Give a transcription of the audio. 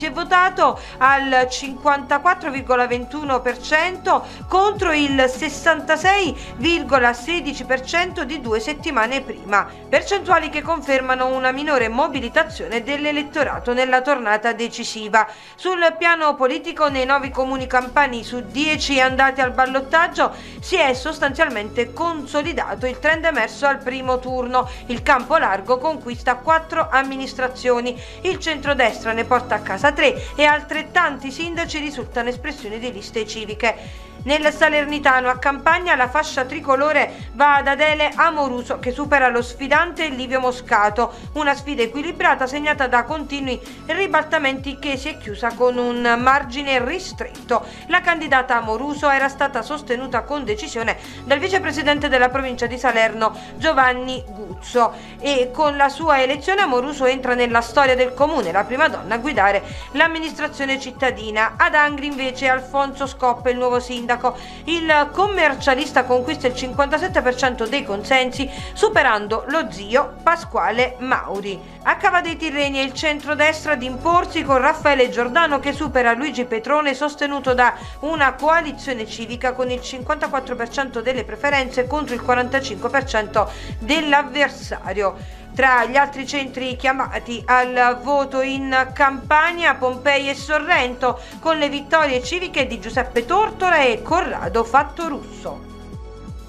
Si è votato al 54,21% contro il 66,16% di 2 settimane prima, percentuali che confermano una minore mobilitazione dell'elettorato nella tornata decisiva. Sul piano politico, nei 9 comuni campani su 10 andati al ballottaggio si è sostanzialmente consolidato il trend emerso al primo turno. Il campo largo conquista 4 amministrazioni, il centrodestra ne porta a casa 3 e altrettanti sindaci risultano espressioni di liste civiche. Nel Salernitano a Campania la fascia tricolore va ad Adele Amoruso, che supera lo sfidante Livio Moscato, una sfida equilibrata segnata da continui ribaltamenti che si è chiusa con un margine ristretto. La candidata Amoruso era stata sostenuta con decisione dal vicepresidente della provincia di Salerno Giovanni Guzzo, e con la sua elezione Amoruso entra nella storia del comune, la prima donna a guidare l'amministrazione cittadina. Ad Angri invece Alfonso Scoppa, il nuovo sindaco. Il commercialista conquista il 57% dei consensi, superando lo zio Pasquale Mauri. A Cava dei Tirreni è il centrodestra ad imporsi, con Raffaele Giordano che supera Luigi Petrone, sostenuto da una coalizione civica con il 54% delle preferenze contro il 45% dell'avversario. Tra gli altri centri chiamati al voto in Campania, Pompei e Sorrento, con le vittorie civiche di Giuseppe Tortora e Corrado Fattorusso.